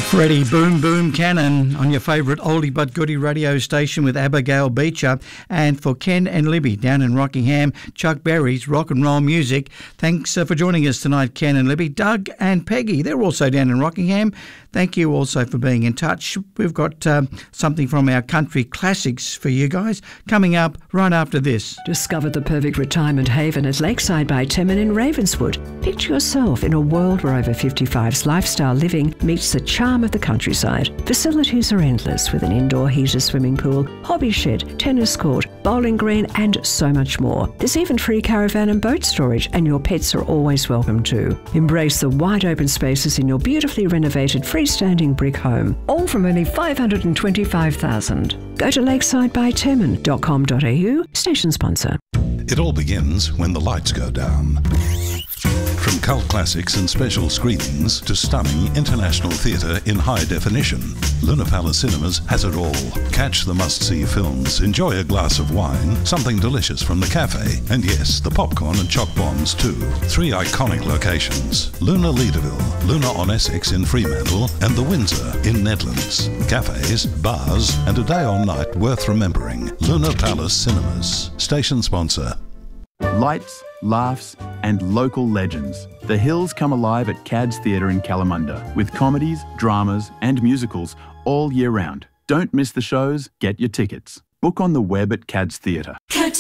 Freddie Boom Boom Cannon on your favourite oldie but goodie radio station with Abigail Beecher. And for Ken and Libby down in Rockingham, Chuck Berry's Rock and Roll Music. Thanks for joining us tonight, Ken and Libby. Doug and Peggy, they're also down in Rockingham. Thank you also for being in touch. We've got something from our country classics for you guys coming up right after this. Discover the perfect retirement haven at Lakeside by Temin in Ravenswood. Picture yourself in a world where over 55's lifestyle living meets the charm of the countryside. Facilities are endless with an indoor heated swimming pool, hobby shed, tennis court, bowling green and so much more. There's even free caravan and boat storage, and your pets are always welcome too. Embrace the wide open spaces in your beautifully renovated freestanding brick home, all from only $525,000. Go to lakesidebytemin.com.au, station sponsor. It all begins when the lights go down. From cult classics and special screenings to stunning international theatre in high definition, Luna Palace Cinemas has it all. Catch the must-see films, enjoy a glass of wine, something delicious from the cafe, and yes, the popcorn and choc bombs too. 3 iconic locations: Luna Leederville, Luna on Essex in Fremantle, and the Windsor in Nedlands. Cafes, bars, and a day or night worth remembering. Luna Palace Cinemas. Station sponsor. Lights, laughs, and local legends. The Hills come alive at Cad's Theatre in Kalamunda with comedies, dramas, and musicals all year round. Don't miss the shows, get your tickets. Book on the web at Cad's Theatre.